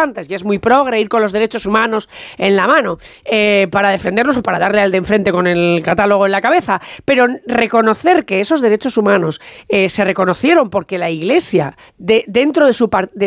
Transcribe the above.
protestantes y es muy progre ir con los derechos humanos en la mano para defenderlos o para darle al de enfrente con el catálogo en la cabeza, pero reconocer que esos derechos humanos se reconocieron porque la Iglesia, dentro de